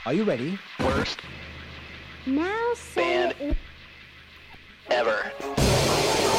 Are you ready? Worst Now say band ever.